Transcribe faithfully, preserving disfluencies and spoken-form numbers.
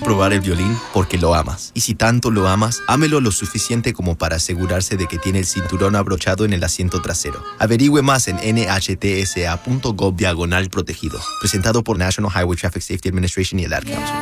probar el violín porque lo amas. Y si tanto lo amas, ámelo lo suficiente como para asegurarse de que tiene el cinturón abrochado en el asiento trasero. Averigüe más en N H T S A punto gov diagonal protegido. Presentado por National Highway Traffic Safety Administration y el Ad Council.